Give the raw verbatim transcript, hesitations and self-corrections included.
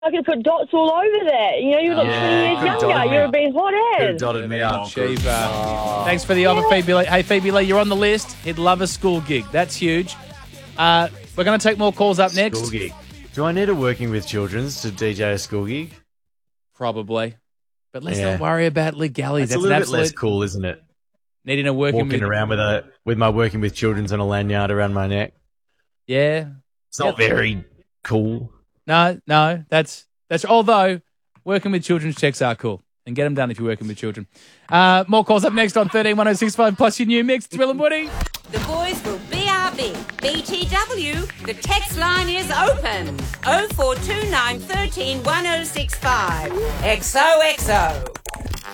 I could put dots all over there. You know, you're like Yeah, twenty years could've dotted younger. me. You're being hot Could have ass. dotted me up. Cheaper. Thanks for the offer, Phoebe Lee. Hey, Phoebe Lee, you're on the list. He'd love a school gig. That's huge. Uh, we're going to take more calls up next. School gig. Do I need a Working with Children's to D J a school gig? Probably. But let's Yeah. not worry about legalities. It's a That's little an bit less absolute cool, isn't it? needing a working Walking with, around with a with my Working with Children's on a lanyard around my neck. Yeah. It's not Yep. very cool. No, no, that's that's. Although working with children's checks are cool, and get them done if you're working with children. Uh, more calls up next on thirteen one oh six five plus your new mix. It's Will and Woody. The boys will B R B. B T W. The text line is open. oh four two nine, one three, one oh six five. X O X O.